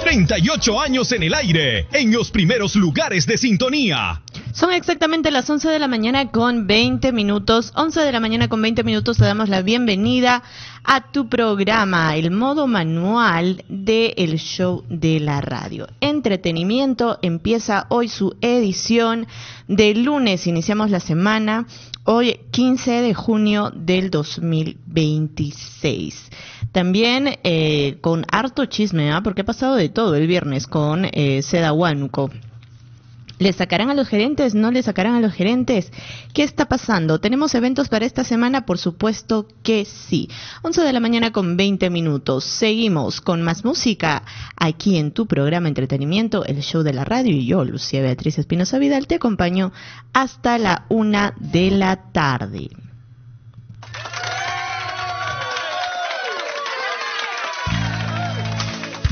38 años en el aire, en los primeros lugares de sintonía. Son exactamente las 11 de la mañana con 20 minutos. 11 de la mañana con 20 minutos te damos la bienvenida a tu programa, el modo manual del show de la radio. Entretenimiento empieza hoy su edición de lunes. Iniciamos la semana hoy 15 de junio del 2026. También con harto chisme, porque ha pasado de todo el viernes con Seda Huánuco. ¿Le sacarán a los gerentes? ¿No le sacarán a los gerentes? ¿Qué está pasando? ¿Tenemos eventos para esta semana? Por supuesto que sí. 11 de la mañana con 20 minutos. Seguimos con más música aquí en tu programa Entretenimiento, el show de la radio. Y yo, Lucía Beatriz Espinosa Vidal, te acompaño hasta la 1 de la tarde.